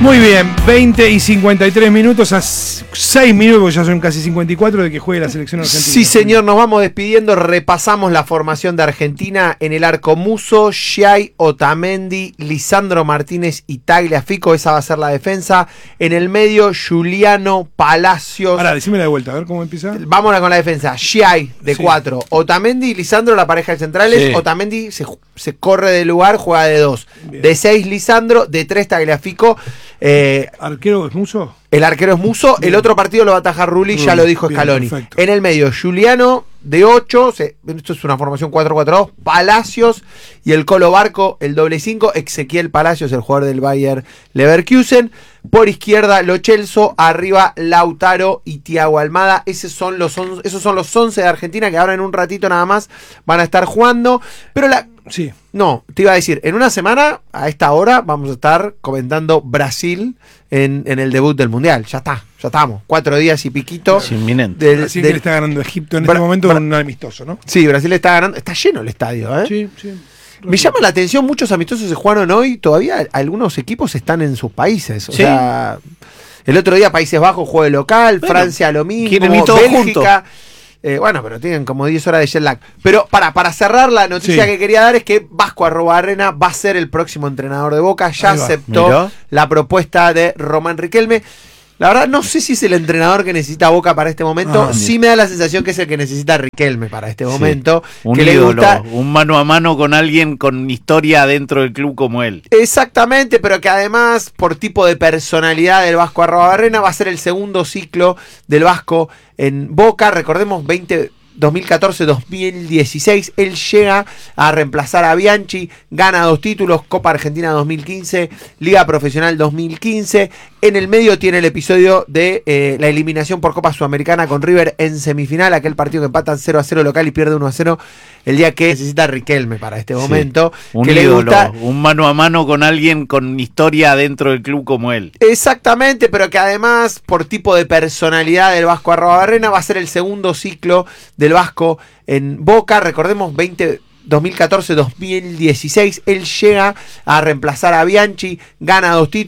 Muy bien, 20 y 53 minutos, a 6 minutos, porque ya son casi 54 de que juegue la selección argentina. Sí, señor, nos vamos despidiendo. Repasamos la formación de Argentina. En el arco Musso, Schiai, Otamendi, Lisandro Martínez y Tagliafico. Esa va a ser la defensa. En el medio, Giuliano, Palacios. Ahora, decímela de vuelta, a ver cómo empieza. Vámonos con la defensa. Schiai de 4. Otamendi y Lisandro, la pareja de centrales. Sí. Otamendi se corre de lugar, juega de 2. De 6, Lisandro. De 3, Tagliafico. ¿Arquero es Musso? El arquero es Musso. El otro partido lo va a atajar Rulli, ya lo dijo bien, Scaloni. perfecto. En el medio, Giuliano de 8. Esto es una formación 4-4-2. Palacios y el Colo Barco, el doble 5. Ezequiel Palacios, el jugador del Bayer Leverkusen. Por izquierda, Lo Celso. Arriba, Lautaro y Thiago Almada. Esos son los 11 de Argentina que ahora en un ratito nada más van a estar jugando. Pero Sí. No, te iba a decir, en una semana, a esta hora, vamos a estar comentando Brasil en el debut del Mundial. Ya estamos. 4 días y piquito. Es inminente. Así que le está ganando Egipto en este momento con un amistoso, ¿no? Sí, Brasil está ganando. Está lleno el estadio, ¿eh? Sí, sí. Me llama la atención, muchos amistosos se jugaron hoy, todavía algunos equipos están en sus países. O Sí. sea, el otro día Países Bajos jugó de local, Bueno, Francia lo mismo, quieren ir todos Bélgica. Bueno, pero tienen como 10 horas de jet lag. Pero para cerrar, la noticia Sí. que quería dar es que Vasco @Arena va a ser el próximo entrenador de Boca. Ya Ahí va. aceptó Mirá. la propuesta de Román Riquelme. La verdad, no sé si es el entrenador que necesita Boca para este momento. Sí me da la sensación que es el que necesita Riquelme para este momento. Un que le ídolo, gusta. un mano a mano con alguien con historia dentro del club como él. Exactamente, pero que además, por tipo de personalidad del Vasco @Arena, va a ser el segundo ciclo del Vasco en Boca. Recordemos, 2014-2016, él llega a reemplazar a Bianchi, gana 2 títulos, Copa Argentina 2015, Liga Profesional 2015. En el medio tiene el episodio de la eliminación por Copa Sudamericana con River en semifinal, aquel partido que empatan 0-0 local y pierde 1-0 el día que necesita Riquelme para este momento. Un que le ídolo, gusta. un mano a mano con alguien con historia dentro del club como él. Exactamente, pero que además, por tipo de personalidad del Vasco @Arena, va a ser el segundo ciclo del Vasco en Boca. Recordemos, 2014-2016, él llega a reemplazar a Bianchi, gana 2 títulos.